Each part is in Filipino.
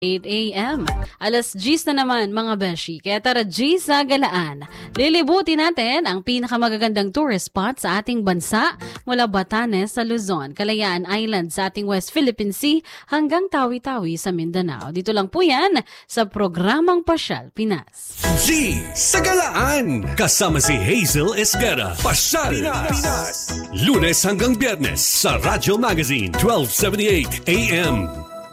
8 a.m. Alas 10 na naman mga beshi. Kaya tara G sa galaan. Lilibutin natin ang pinakamagagandang tourist spot sa ating bansa mula Batanes sa Luzon, Kalayaan Island sa ating West Philippine Sea hanggang Tawi-Tawi sa Mindanao. Dito lang po yan sa programang Pasyal Pinas. G sa galaan. Kasama si Hazel Esguera. Pasyal Pinas. Lunes hanggang Biyernes sa Radyo Magazine 1278 AM.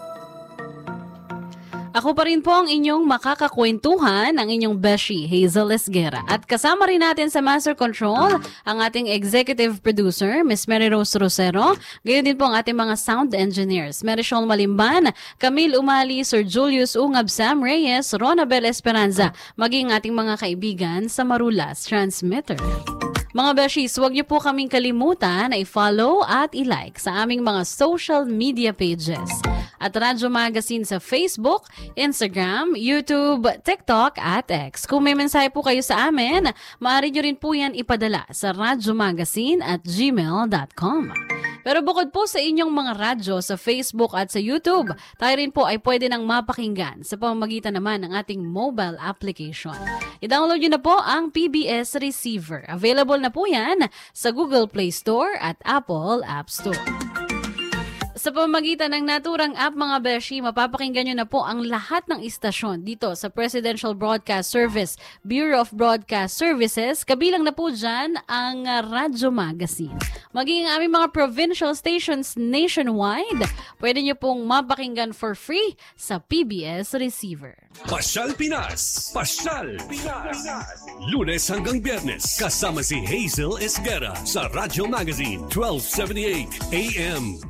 Ako pa rin po ang inyong makakakwentuhan, ang inyong beshi, Hazel Esguera. At kasama rin natin sa Master Control ang ating executive producer, Miss Mary Rose Rosero. Gayon din po ang ating mga sound engineers, Marichol Malimban, Camille Umali, Sir Julius Ungab, Sam Reyes, Ronabel Esperanza, maging ating mga kaibigan sa Marulas Transmitter. Mga Beshis, huwag niyo po kaming kalimutan na i-follow at i-like sa aming mga social media pages. At Radyo Magazine sa Facebook, Instagram, YouTube, TikTok at X. Kung may mensahe po kayo sa amin, maaari niyo rin po yan ipadala sa radyomagazine@gmail.com. Pero bukod po sa inyong mga radyo sa Facebook at sa YouTube, tayo rin po ay pwede nang mapakinggan sa pamamagitan naman ng ating mobile application. I-download nyo na po ang PBS Receiver. Available na po yan sa Google Play Store at Apple App Store. Sa pamamagitan ng naturang app mga beshi, mapapakinggan nyo na po ang lahat ng istasyon dito sa Presidential Broadcast Service, Bureau of Broadcast Services, kabilang na po dyan ang Radyo Magazine. Maging ang aming mga provincial stations nationwide, pwede nyo pong mapakinggan for free sa PBS Receiver. Pasyal Pinas. Pasyal Pinas. Lunes hanggang Biyernes, kasama si Hazel Esguera sa Radyo Magazine 1278 AM.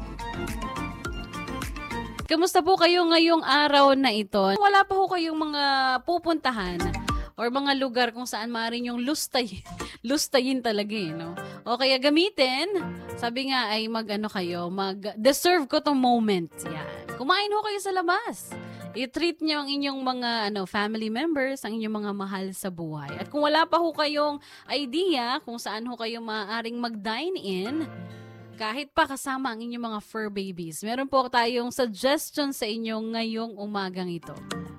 Kamusta po kayo ngayong araw na ito? Wala pa ho kayong mga pupuntahan or mga lugar kung saan maaaring yung lustayin talaga no? O kaya gamitin, sabi nga ay mag-deserve ko tong moment. Yan. Kumain ho kayo sa labas. I-treat nyo ang inyong mga family members, ang inyong mga mahal sa buhay. At kung wala pa ho kayong idea kung saan ho kayo maaaring mag-dine in, kahit pa kasama ang inyong mga fur babies, meron po tayong suggestion sa inyo ngayong umagang ito.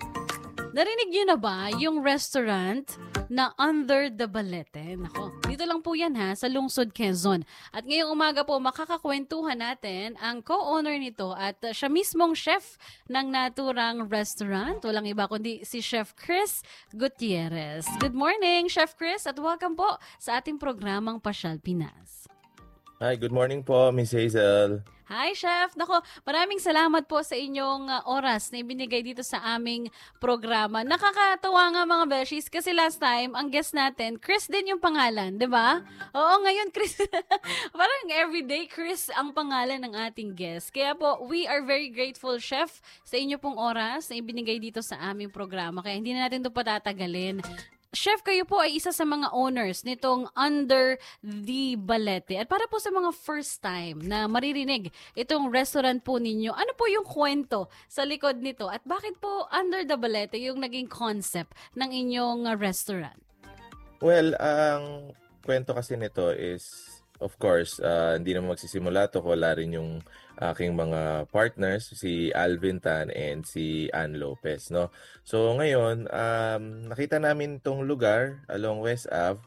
Narinig niyo na ba yung restaurant na Under the Balete? Nako, dito lang po yan sa Lungsod, Quezon. At ngayong umaga po, makakakwentuhan natin ang co-owner nito at siya mismong chef ng naturang restaurant. Walang iba kundi si Chef Chris Gutierrez. Good morning, Chef Chris, at welcome po sa ating programang Pasyal Pinas. Hi, good morning po, Miss Hazel. Hi, Chef. Nako, maraming salamat po sa inyong oras na ibinigay dito sa aming programa. Nakakatawa nga mga Beshis kasi last time, ang guest natin, Chris din yung pangalan, di ba? Oo, ngayon Chris. Parang everyday Chris ang pangalan ng ating guest. Kaya po, we are very grateful, Chef, sa inyo pong oras na ibinigay dito sa aming programa. Kaya hindi na natin ito patatagalin. Chef, kayo po ay isa sa mga owners nitong Under the Balete. At para po sa mga first time na maririnig itong restaurant po ninyo, ano po yung kwento sa likod nito? At bakit po Under the Balete yung naging concept ng inyong restaurant? Well, ang kwento kasi nito is, of course, hindi naman magsisimula to. Wala rin yung aking mga partners, si Alvin Tan and si Ann Lopez, no? So ngayon, nakita namin tong lugar along West Ave.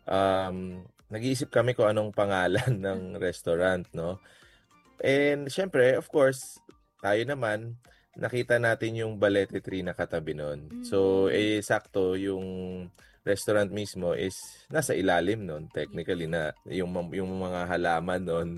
Nag-iisip kami kung anong pangalan ng restaurant, no? And syempre, of course, tayo naman, nakita natin yung Balete Tree na katabi nun. So, sakto yung restaurant mismo is nasa ilalim nun. Technically, na yung mga halaman nun,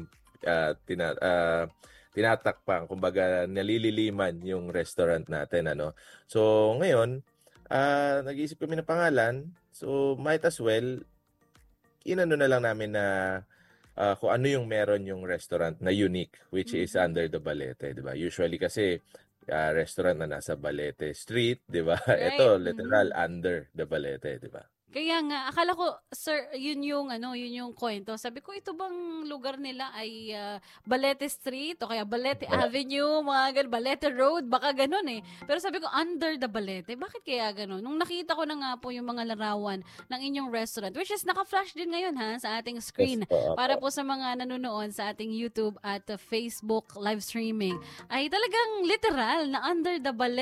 tinatakpan, kumbaga nalililiman yung restaurant natin, ano. So ngayon, nag-iisip kami ng pangalan. So might as well inano na lang namin na kung ano yung meron yung restaurant na unique, which is Under the Balete, 'di ba? Usually kasi restaurant na nasa Balete Street, 'di ba? Right. Ito literal under the Balete, 'di ba? Kaya nga, akala ko, sir, yun yung kwento. Sabi ko, ito bang lugar nila ay Balete Street o kaya Balete Avenue, mga ganun, Balete Road, baka ganun eh. Pero sabi ko, under the Balete, bakit kaya ganun? Nung nakita ko na nga po yung mga larawan ng inyong restaurant, which is naka-flash din ngayon ha, sa ating screen, para po sa mga nanonood sa ating YouTube at Facebook live streaming, ay talagang literal na under the Balete